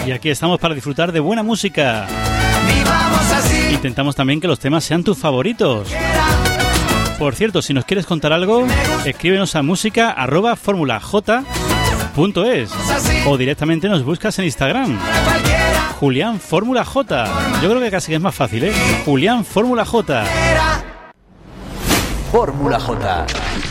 Y aquí estamos para disfrutar de buena música. Intentamos también que los temas sean tus favoritos. Por cierto, si nos quieres contar algo, escríbenos a música@formulaj.es o directamente nos buscas en Instagram. Julián Fórmula J. Yo creo que casi es más fácil, ¿eh? Julián Fórmula J. Fórmula J.